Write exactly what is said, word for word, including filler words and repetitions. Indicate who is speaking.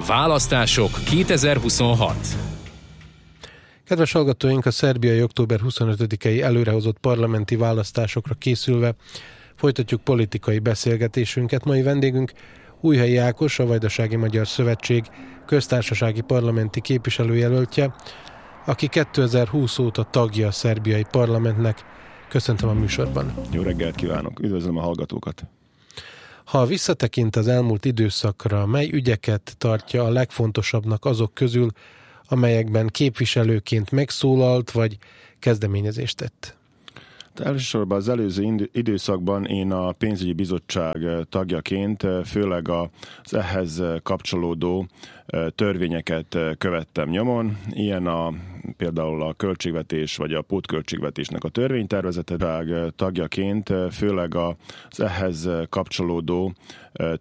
Speaker 1: Választások kétezer-huszonhat.
Speaker 2: Kedves hallgatóink, a szerbiai október huszonötödikei előrehozott parlamenti választásokra készülve folytatjuk politikai beszélgetésünket. Mai vendégünk Újhelyi Ákos, a Vajdasági Magyar Szövetség köztársasági parlamenti képviselőjelöltje, aki kétezer-húsz óta tagja a szerbiai parlamentnek. Köszöntöm a műsorban.
Speaker 3: Jó reggelt kívánok, üdvözlöm a hallgatókat!
Speaker 2: Ha visszatekint az elmúlt időszakra, mely ügyeket tartja a legfontosabbnak azok közül, amelyekben képviselőként megszólalt vagy kezdeményezést tett?
Speaker 3: De elsősorban az előző időszakban én a pénzügyi bizottság tagjaként főleg az ehhez kapcsolódó törvényeket követtem nyomon. Ilyen a, például a költségvetés vagy a pótköltségvetésnek a törvénytervezete tagjaként főleg az ehhez kapcsolódó